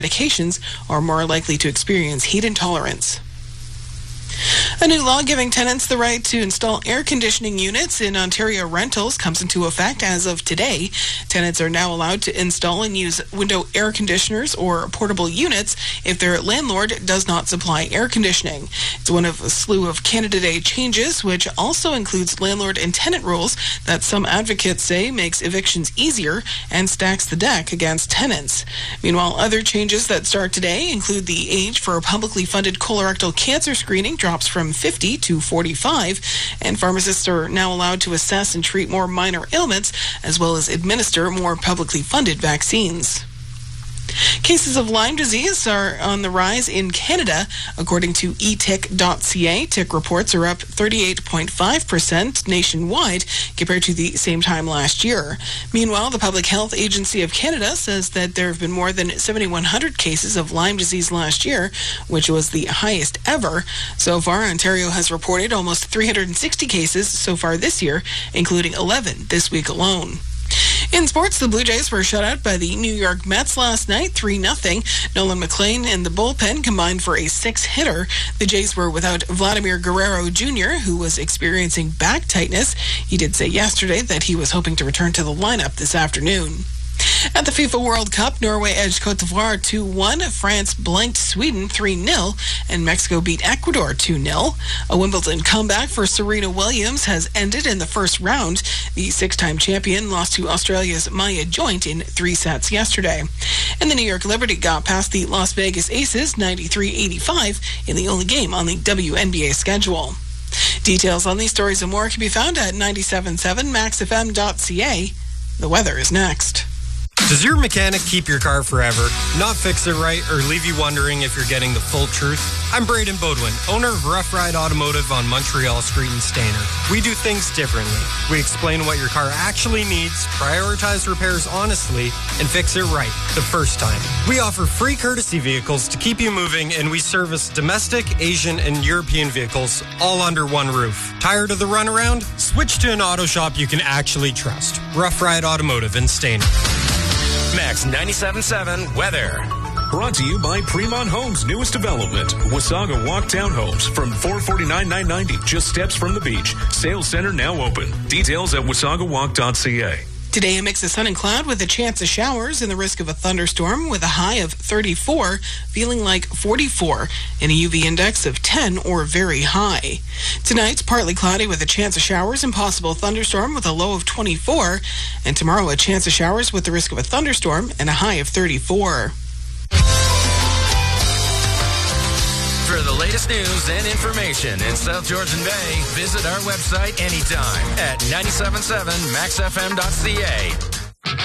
medications are more likely to experience heat intolerance. A new law giving tenants the right to install air conditioning units in Ontario rentals comes into effect as of today. Tenants are now allowed to install and use window air conditioners or portable units if their landlord does not supply air conditioning. It's one of a slew of Canada Day changes, which also includes landlord and tenant rules that some advocates say makes evictions easier and stacks the deck against tenants. Meanwhile, other changes that start today include the age for publicly funded colorectal cancer screening drops from 50 to 45, and pharmacists are now allowed to assess and treat more minor ailments as well as administer more publicly funded vaccines. Cases of Lyme disease are on the rise in Canada. According to etick.ca, tick reports are up 38.5% nationwide compared to the same time last year. Meanwhile, the Public Health Agency of Canada says that there have been more than 7,100 cases of Lyme disease last year, which was the highest ever. So far, Ontario has reported almost 360 cases so far this year, including 11 this week alone. In sports, the Blue Jays were shut out by the New York Mets last night, 3-0. Nolan McLean and the bullpen combined for a 6-hitter. The Jays were without Vladimir Guerrero Jr., who was experiencing back tightness. He did say yesterday that he was hoping to return to the lineup this afternoon. At the FIFA World Cup, Norway edged Cote d'Ivoire 2-1, France blanked Sweden 3-0, and Mexico beat Ecuador 2-0. A Wimbledon comeback for Serena Williams has ended in the first round. The six-time champion lost to Australia's Maya Joint in 3 sets yesterday. And the New York Liberty got past the Las Vegas Aces 93-85 in the only game on the WNBA schedule. Details on these stories and more can be found at 977maxfm.ca. The weather is next. Does your mechanic keep your car forever, not fix it right, or leave you wondering if you're getting the full truth? I'm Braden Bodwin, owner of Rough Ride Automotive on Montreal Street in Stayner. We do things differently. We explain what your car actually needs, prioritize repairs honestly, and fix it right the first time. We offer free courtesy vehicles to keep you moving, and we service domestic, Asian, and European vehicles all under one roof. Tired of the runaround? Switch to an auto shop you can actually trust. Rough Ride Automotive in Stayner. Max 97.7 weather. Brought to you by Fremont Homes' newest development, Wasaga Walk Townhomes from $449,990, just steps from the beach. Sales center now open. Details at wasagawalk.ca. Today, a mix of sun and cloud with a chance of showers and the risk of a thunderstorm with a high of 34, feeling like 44, and a UV index of 10 or very high. Tonight's partly cloudy with a chance of showers and possible thunderstorm with a low of 24, and tomorrow a chance of showers with the risk of a thunderstorm and a high of 34. For the latest news and information in South Georgian Bay, visit our website anytime at 977maxfm.ca.